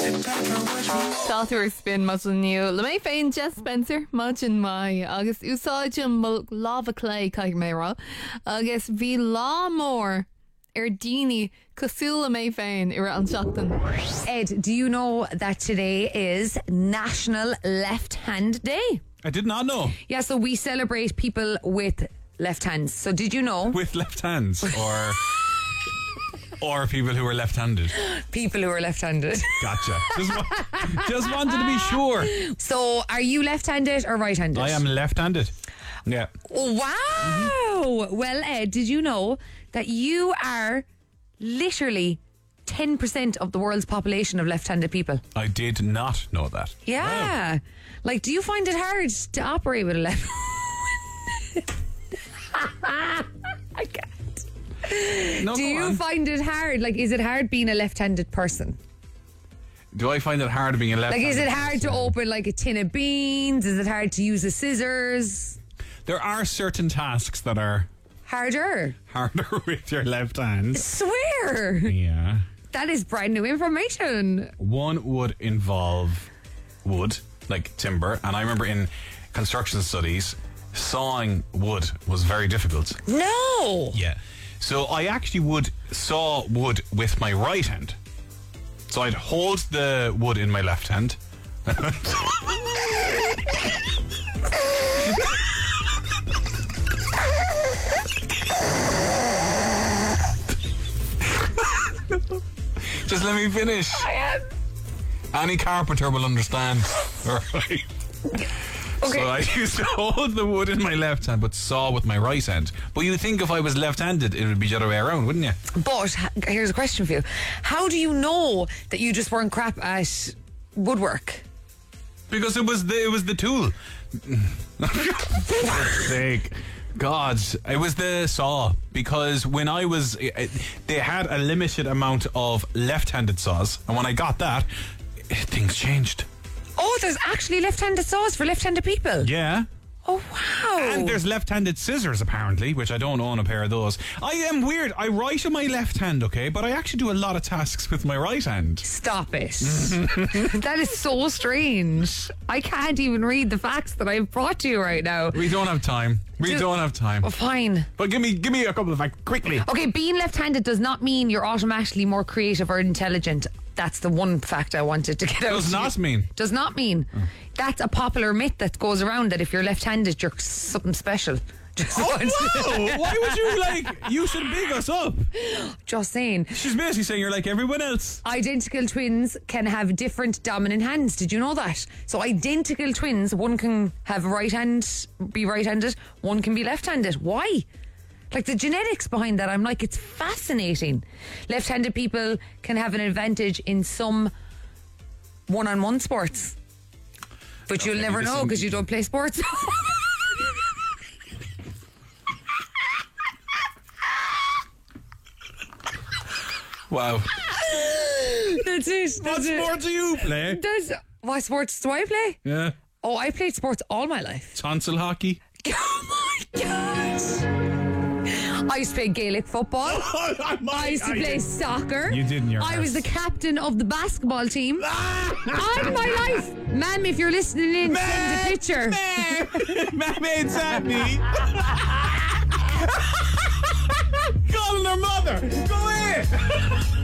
Táúir spin mas nniu le mé féin Jess Spencer Majin mai agus úsáide láha clé caiig mérá agus bhí lá mór daoine cosúla mé féin ar an seachtain. Ed, do you know that today is National Left Hand Day? I did not know. Yeah, so we celebrate people with left hands. So did you know? With left hands or people who are left-handed. People who are left-handed. Gotcha. Just wanted to be sure. So are you left-handed or right-handed? I am left-handed. Yeah. Oh, wow. Well, Ed, did you know that you are literally 10% of the world's population of left-handed people? I did not know that. Yeah. Wow. Like, do you find it hard to operate with a left? I can't. No, do you find it hard? Like, is it hard being a left-handed person? Do I find it hard being a left-handed Like, is it hard person? to open like a tin of beans? Is it hard to use the scissors? There are certain tasks that are harder with your left hand. Swear. Yeah. That is brand new information. One would involve wood, like timber, and I remember in construction studies, sawing wood was very difficult. No. Yeah. So I actually would saw wood with my right hand. So I'd hold the wood in my left hand. Just let me finish. Any carpenter will understand. All right. Okay. So I used to hold the wood in my left hand but saw with my right hand. But you'd think if I was left-handed it would be the other way around, wouldn't you? But here's a question for you. How do you know that you just weren't crap at woodwork? Because it was the tool. For sake. God, it was the saw. Because when I was... they had a limited amount of left-handed saws. And when I got that, things changed. Oh, there's actually left-handed saws for left-handed people. Yeah. Oh, wow. And there's left-handed scissors, apparently, which I don't own a pair of those. I am weird. I write in my left hand, okay, but I actually do a lot of tasks with my right hand. Stop it. That is so strange. I can't even read the facts that I've brought to you right now. We don't have time. We don't have time. Oh, fine. But give me a couple of facts, quickly. Okay, being left-handed does not mean you're automatically more creative or intelligent. That's the one fact I wanted to get out. Does not mean. Does not mean. Oh. That's a popular myth that goes around that if you're left-handed, you're something special. Wow! Why would you should big us up? Just saying. She's basically saying you're like everyone else. Identical twins can have different dominant hands. Did you know that? So identical twins, one can have be right-handed, one can be left-handed. Why? Like the genetics behind that, I'm like, it's fascinating. Left-handed people can have an advantage in some one-on-one sports. But you'll never know because you don't play sports. Wow. That's it. What sport do you play? What sports do I play? Yeah. Oh, I played sports all my life. Tonsil hockey? Oh my gosh. I used to play Gaelic football. I used to play soccer. You did in your I was the captain of the basketball team. All my life. Ma'am, if you're listening in, send a picture. Ma'am, it's at me. Calling her mother. Go in.